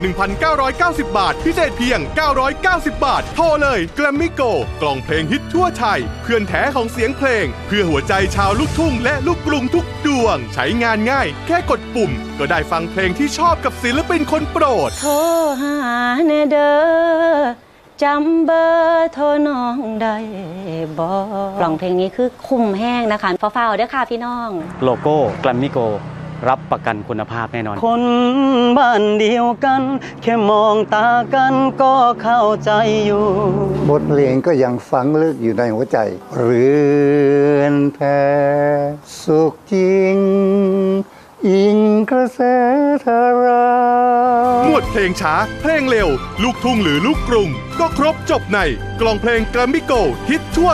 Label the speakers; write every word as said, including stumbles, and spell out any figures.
Speaker 1: หนึ่งพันเก้าร้อยเก้าสิบ บาทพิเศษเพียงเก้าร้อยเก้าสิบ บาทโทรเลยแกรมมี่โกกล่องเพลงฮิตทั่วไทยเพื่อนแท้ของเสียงเพลงเพื่อหัวใจชาวลูกทุ่งและลูกกรุงทุกดวงใช้งานง่ายแค่กดปุ่มก็ได้ฟังเพลงที่ชอบกับศิลปินคนโปรด
Speaker 2: โทรหาเนเดอจำเบอร์โทรน้องได้บ่กล่องเพลงนี้คือคุ้มแห้งนะคะฟ้าวๆเด้อค่ะพี่น้อง
Speaker 3: โลโก้แกรมมี่โกรับประกันคุณภาพแน่นอนคนบ้านเดียวกันแค่มองตากันก็เข้าใจอยู่
Speaker 4: บทเพลงก็ยังฝังลึกอยู่ในหัวใจเรือนแพสุขจริงอิงกระแสธารา
Speaker 1: หมวดเพลงช้าเพลงเร็วลูกทุ่งหรือลูกกรุงก็ครบจบในกล่องเพลงแกรมมี่โกฮิตทั่ว